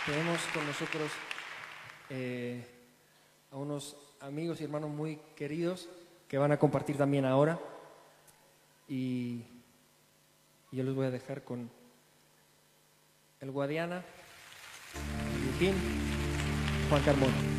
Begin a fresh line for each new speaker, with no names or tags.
Tenemos con nosotros a unos amigos y hermanos muy queridos que van a compartir también ahora. Y yo les voy a dejar con el Guadiana, Yujín, Juan Carmona.